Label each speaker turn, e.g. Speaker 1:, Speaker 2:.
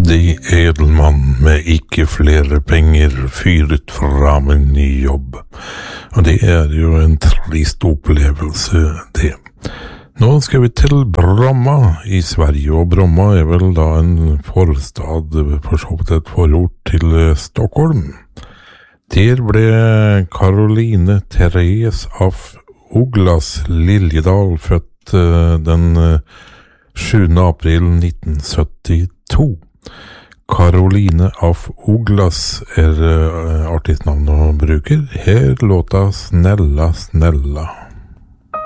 Speaker 1: Eddie Edelmann med ikke flere penger fyret fram en ny jobb. Og det jo en trist opplevelse, det. Nå skal vi til Bromma i Sverige, og Bromma vel da en forstad, for så vidt et forort til Stockholm. Der ble Caroline Therese af Ugglas Liljedahl født den 7. april 1972. Caroline af Ugglas artistnavn og bruker. Her låta Snälla, snälla.